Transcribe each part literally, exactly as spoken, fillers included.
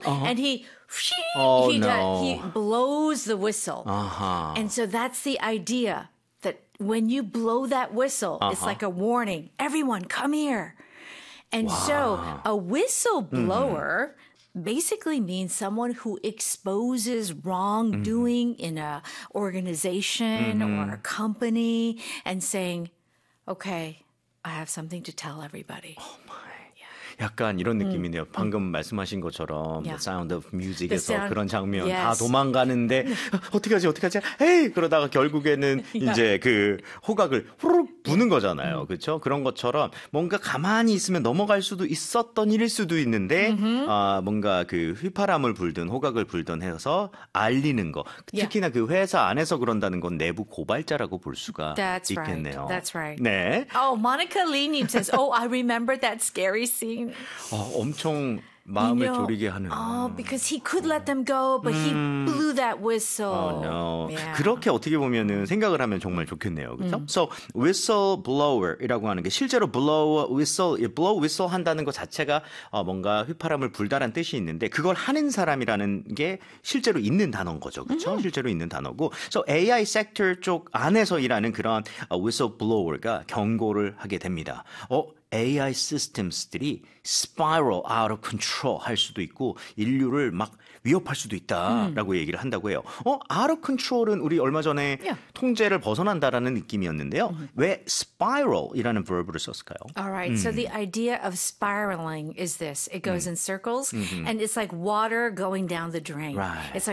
uh-huh. and he oh, he, no. does, he blows the whistle. Uh-huh. And so that's the idea that when you blow that whistle, uh-huh. it's like a warning. Everyone, come here. And wow. so a whistleblower mm-hmm. basically means someone who exposes wrongdoing mm-hmm. in a organization mm-hmm. or a company and saying, okay, I have something to tell everybody. Oh my. 약간 이런 느낌이네요. 음. 방금 음. 말씀하신 것처럼 yeah. The Sound of Music에서 sound, 그런 장면 yes. 다 도망가는데 어떻게 하지 어떻게 하지 에이 그러다가 결국에는 yeah. 이제 그 호각을 후루룩 부는 거잖아요. 음. 그렇죠? 그런 것처럼 뭔가 가만히 있으면 넘어갈 수도 있었던 일일 수도 있는데 mm-hmm. 아, 뭔가 그 휘파람을 불든 호각을 불든 해서 알리는 거. Yeah. 특히나 그 회사 안에서 그런다는 건 내부 고발자라고 볼 수가 That's 있겠네요. Right. That's right. 네. Oh, Monica Lee says, oh, I remember that scary scene. 어, 엄청 마음을 you know, 졸이게 하는. Oh, because he could let them go, but 음. he blew that whistle. Oh, no. Yeah. 그렇게 어떻게 보면은 생각을 하면 정말 좋겠네요. 그렇죠? 음. So, whistleblower이라고 하는 게 실제로 blow whistle, blow whistle 한다는 것 자체가 어, 뭔가 휘파람을 불다란 뜻이 있는데 그걸 하는 사람이라는 게 실제로 있는 단어인 거죠. 그렇죠? 음. 실제로 있는 단어고. So, 에이아이 섹터 쪽 안에서 일하는 그런 어, whistleblower가 경고를 하게 됩니다. 어, 에이아이 시스템들이 spiral out of control 할 수도 있고 인류를 막 위협할 수도 있다라고 음. 얘기를 한다고 해요. 어, out of control은 우리 얼마 전에 yeah. 통제를 벗어난다라는 느낌이었는데요. Mm-hmm. 왜 spiral이라는 verb를 썼을까요? All right. 음. So the idea of spiraling is this. It goes 음. in circles mm-hmm. and it's like water going down the drain. Right. It's like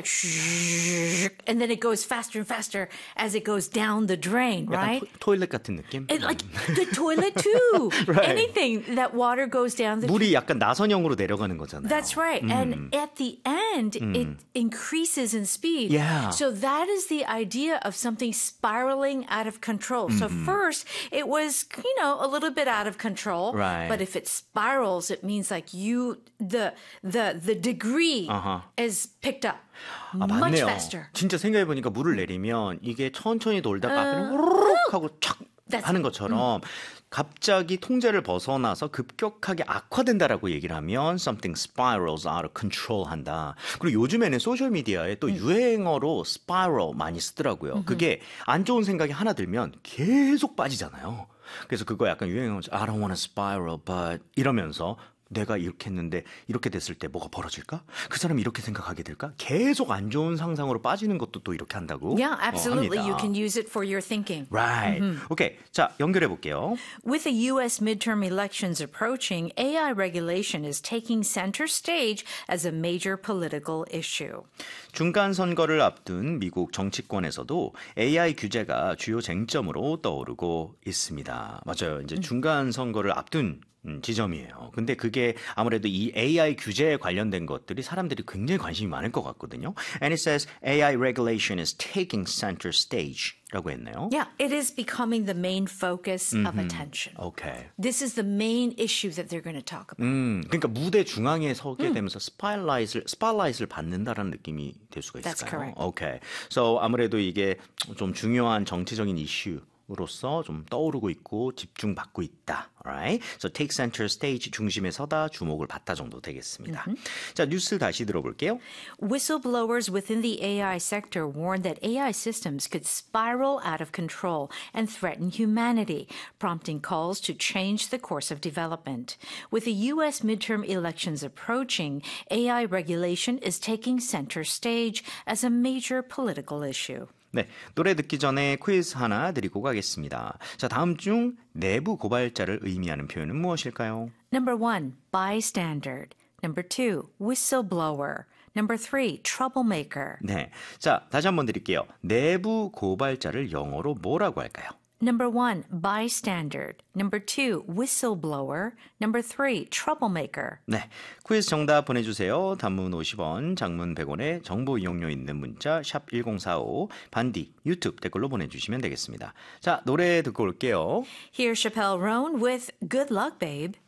and then it goes faster and faster as it goes down the drain, right? 토, 토일렛 같은 느낌? It, like the toilet too. Right. Anything that water goes down the 물이 약간 나선형으로 내려가는 거잖아요. That's right. 음. And at the end Mm. it increases in speed. Yeah. So that is the idea of something spiraling out of control. Mm-hmm. So first, it was, you know, a little bit out of control. Right. But if it spirals, it means like you, the, the, the degree uh-huh. is picked up 아, much 맞네요. faster. 진짜 생각해보니까 물을 내리면 이게 천천히 돌다가 uh, 앞에는 후루룩 하고 촥 하는 것처럼 음. 갑자기 통제를 벗어나서 급격하게 악화된다라고 얘기를 하면 something spirals out of control 한다. 그리고 요즘에는 소셜미디어에 또 음. 유행어로 spiral 많이 쓰더라고요. 음흠. 그게 안 좋은 생각이 하나 들면 계속 빠지잖아요. 그래서 그거 약간 유행어 I don't want to spiral but 이러면서 내가 이렇게 했는데 이렇게 됐을 때 뭐가 벌어질까? 그 사람이 이렇게 생각하게 될까? 계속 안 좋은 상상으로 빠지는 것도 또 이렇게 한다고 Yeah, absolutely. 어, You can use it for your thinking. Right. Mm-hmm. Okay. 자, 연결해 볼게요. With the U S midterm elections approaching, A I regulation is taking center stage as a major political issue. 중간 선거를 앞둔 미국 정치권에서도 에이아이 규제가 주요 쟁점으로 떠오르고 있습니다. 맞아요. 이제 중간 선거를 앞둔 음, 지점이에요. 근데 그게 아무래도 이 에이아이 규제에 관련된 것들이 사람들이 굉장히 관심이 많을 것 같거든요. And it says 에이아이 regulation is taking center stage. 라고 했나요? Yeah, it is becoming the main focus mm-hmm. of attention. Okay. This is the main issue that they're going to talk about. 음, 그러니까 무대 중앙에 서게 음. 되면서 스파일라이트를 스파일라이트를 받는다라는 느낌이 될 수가 있을까요? That's correct. Okay. So 아무래도 이게 좀 중요한 정치적인 이슈 로서 좀 떠오르고 있고 집중받고 있다. Alright? So take center stage 중심에 서다 주목을 받다 정도 되겠습니다. Mm-hmm. 자, 뉴스 다시 들어볼게요. Whistleblowers within the A I sector warn that A I systems could spiral out of control and threaten humanity, prompting calls to change the course of development. With the U S midterm elections approaching, A I regulation is taking center stage as a major political issue. 네, 노래 듣기 전에 퀴즈 하나 드리고 가겠습니다. 자, 다음 중 내부 고발자를 의미하는 표현은 무엇일까요? Number one, bystander. Number two, whistleblower. Number three, troublemaker. 네, 자, 다시 한번 드릴게요. 내부 고발자를 영어로 뭐라고 할까요? Number one, bystander. Number two, whistleblower. Number three, troublemaker. 네, 퀴즈 정답 보내주세요. 단문 오십 원, 장문 백 원에 정보 이용료 있는 문자 샵 일공사오, 반디 유튜브 댓글로 보내주시면 되겠습니다. 자, 노래 듣고 올게요. Here's Chappelle Roan with Good Luck, Babe.